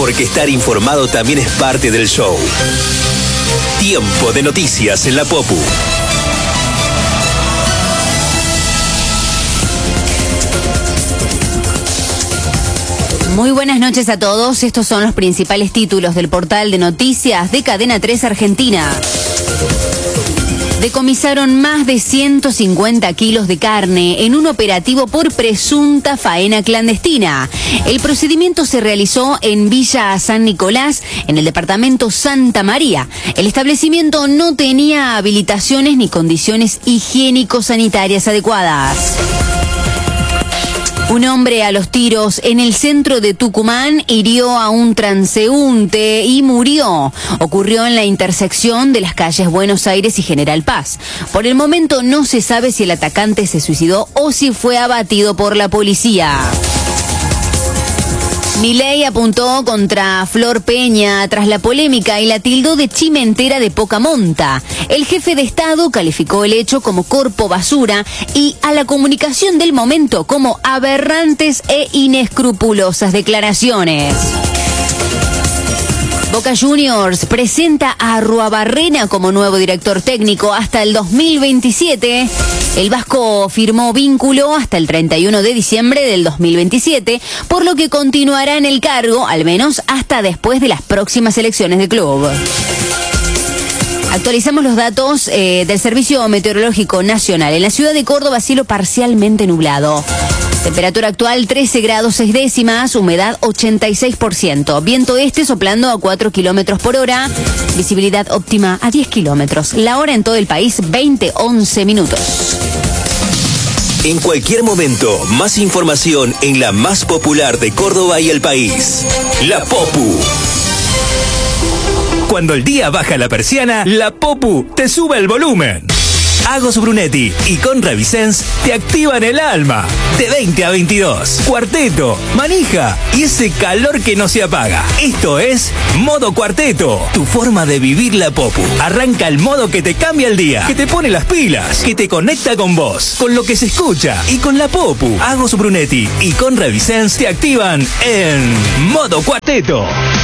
porque estar informado también es parte del show. Tiempo de noticias en la Popu. Muy buenas noches a todos. Estos son los principales títulos del portal de noticias de Cadena 3 Argentina. Decomisaron más de 150 kilos de carne en un operativo por presunta faena clandestina. El procedimiento se realizó en Villa San Nicolás, en el departamento Santa María. El establecimiento no tenía habilitaciones ni condiciones higiénico-sanitarias adecuadas. Un hombre a los tiros en el centro de Tucumán hirió a un transeúnte y murió. Ocurrió en la intersección de las calles Buenos Aires y General Paz. Por el momento no se sabe si el atacante se suicidó o si fue abatido por la policía. Milei apuntó contra Flor Peña tras la polémica y la tildó de chimentera de poca monta. El jefe de Estado calificó el hecho como corpo basura y a la comunicación del momento como aberrantes e inescrupulosas declaraciones. Boca Juniors presenta a Arruabarrena como nuevo director técnico hasta el 2027. El vasco firmó vínculo hasta el 31 de diciembre del 2027, por lo que continuará en el cargo, al menos hasta después de las próximas elecciones del club. Actualizamos los datos del Servicio Meteorológico Nacional. En la ciudad de Córdoba, cielo parcialmente nublado. Temperatura actual 13 grados 6 décimas, humedad 86%. Viento este soplando a 4 kilómetros por hora. Visibilidad óptima a 10 kilómetros. La hora en todo el país, 20:11 minutos. En cualquier momento, más información en la más popular de Córdoba y el país. La Popu. Cuando el día baja la persiana, la Popu te sube el volumen. Agos Brunetti y Conra Vicens te activan el alma. De 20 a 22. Cuarteto, manija y ese calor que no se apaga. Esto es Modo Cuarteto, tu forma de vivir la Popu. Arranca el modo que te cambia el día, que te pone las pilas, que te conecta con vos, con lo que se escucha y con la Popu. Agos Brunetti y Conra Vicens te activan en Modo Cuarteto.